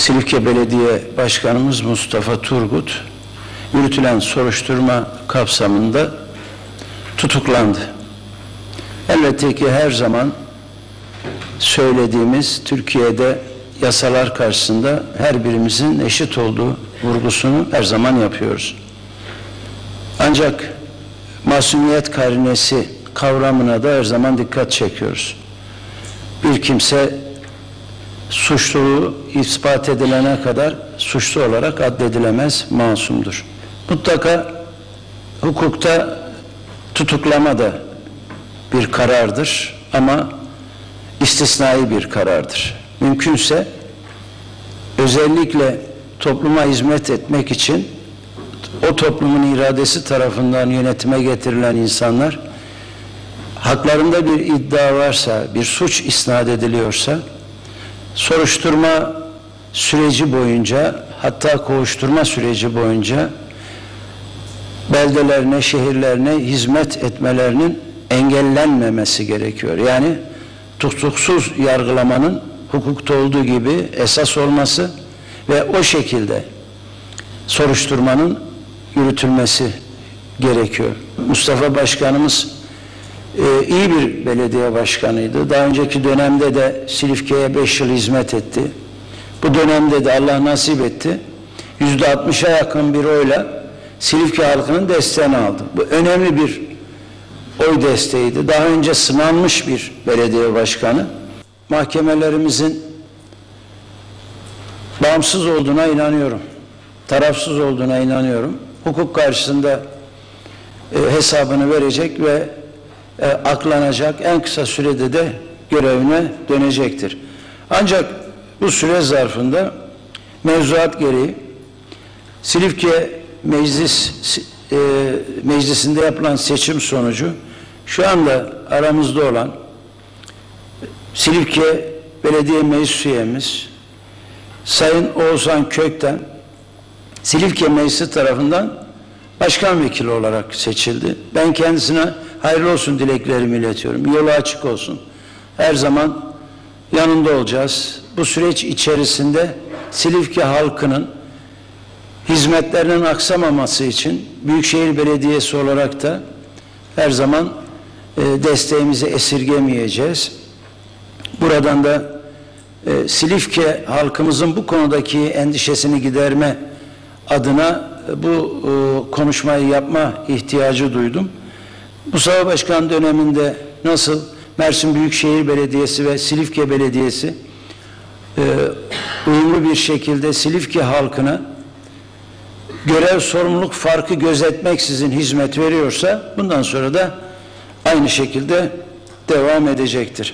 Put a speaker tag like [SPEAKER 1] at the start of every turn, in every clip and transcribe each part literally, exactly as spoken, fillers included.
[SPEAKER 1] Silifke Belediye Başkanımız Mustafa Turgut yürütülen soruşturma kapsamında tutuklandı. Elbette ki her zaman söylediğimiz Türkiye'de yasalar karşısında her birimizin eşit olduğu vurgusunu her zaman yapıyoruz. Ancak masumiyet karinesi kavramına da her zaman dikkat çekiyoruz. Bir kimse suçluluğu ispat edilene kadar suçlu olarak addedilemez, masumdur. Mutlaka hukukta tutuklama da bir karardır ama istisnai bir karardır. Mümkünse özellikle topluma hizmet etmek için o toplumun iradesi tarafından yönetime getirilen insanlar haklarında bir iddia varsa, bir suç isnat ediliyorsa soruşturma süreci boyunca, hatta kovuşturma süreci boyunca beldelerine, şehirlerine hizmet etmelerinin engellenmemesi gerekiyor. Yani tutuksuz yargılamanın hukukta olduğu gibi esas olması ve o şekilde soruşturmanın yürütülmesi gerekiyor. Mustafa Başkanımız e, iyi bir belediye başkanıydı. Daha önceki dönemde de Silifke'ye beş yıl hizmet etti. Bu dönemde de Allah nasip etti. yüzde altmışa yakın bir oyla Silifke halkının desteğini aldı. Bu önemli bir oy desteğiydi. Daha önce sınanmış bir belediye başkanı. Mahkemelerimizin bağımsız olduğuna inanıyorum. Tarafsız olduğuna inanıyorum. Hukuk karşısında e, hesabını verecek ve e, aklanacak, en kısa sürede de görevine dönecektir. Ancak bu süre zarfında mevzuat gereği Silifke Meclis e, Meclisinde yapılan seçim sonucu şu anda aramızda olan Silifke Belediye Meclis üyemiz Sayın Oğuzhan Kökten Silifke Meclisi tarafından başkan vekili olarak seçildi. Ben kendisine hayırlı olsun dileklerimi iletiyorum. Yolu açık olsun. Her zaman yanında olacağız. Bu süreç içerisinde Silifke halkının hizmetlerinin aksamaması için Büyükşehir Belediyesi olarak da her zaman e, desteğimizi esirgemeyeceğiz. Buradan da e, Silifke halkımızın bu konudaki endişesini giderme adına e, bu e, konuşmayı yapma ihtiyacı duydum. Mustafa Başkan döneminde nasıl Mersin Büyükşehir Belediyesi ve Silifke Belediyesi e, uyumlu bir şekilde Silifke halkına görev sorumluluk farkı gözetmeksizin hizmet veriyorsa bundan sonra da aynı şekilde devam edecektir.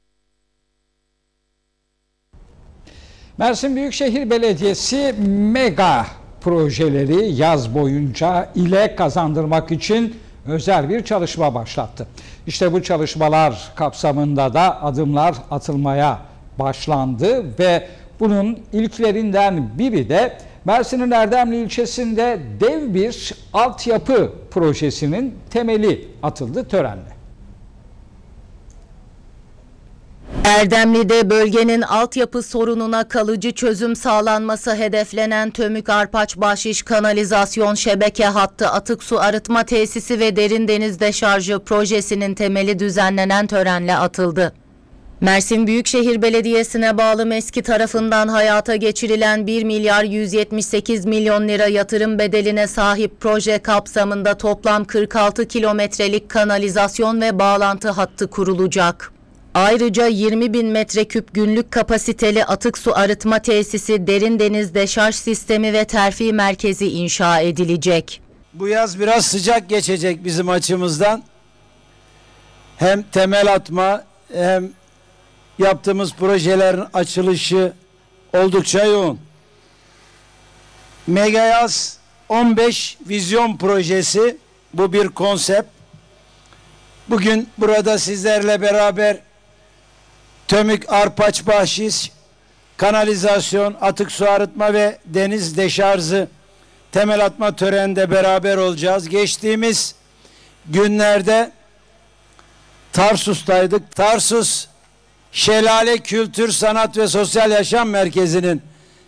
[SPEAKER 2] Mersin Büyükşehir Belediyesi mega projeleri yaz boyunca ile kazandırmak için özel bir çalışma başlattı. İşte bu çalışmalar kapsamında da adımlar atılmaya başlandı ve bunun ilklerinden biri de Mersin'in Erdemli ilçesinde dev bir altyapı projesinin temeli atıldı törenle.
[SPEAKER 3] Erdemli'de bölgenin altyapı sorununa kalıcı çözüm sağlanması hedeflenen Tömük-Arpaç-Bahşiş kanalizasyon şebeke hattı atık su arıtma tesisi ve derin deniz deşarjı projesinin temeli düzenlenen törenle atıldı. Mersin Büyükşehir Belediyesi'ne bağlı MESKİ tarafından hayata geçirilen bir milyar yüz yetmiş sekiz milyon lira yatırım bedeline sahip proje kapsamında toplam kırk altı kilometrelik kanalizasyon ve bağlantı hattı kurulacak. Ayrıca yirmi bin metreküp günlük kapasiteli atık su arıtma tesisi, derin deniz deşarj sistemi ve terfi merkezi inşa edilecek.
[SPEAKER 4] Bu yaz biraz sıcak geçecek bizim açımızdan. Hem temel atma hem yaptığımız projelerin açılışı oldukça yoğun. Megayaz on beş vizyon projesi, bu bir konsept. Bugün burada sizlerle beraber Tömük-Arpaç-Bahşiş kanalizasyon, atık su arıtma ve deniz deşarjı temel atma töreninde beraber olacağız. Geçtiğimiz günlerde Tarsus'taydık. Tarsus Şelale Kültür, Sanat ve Sosyal Yaşam Merkezi'nin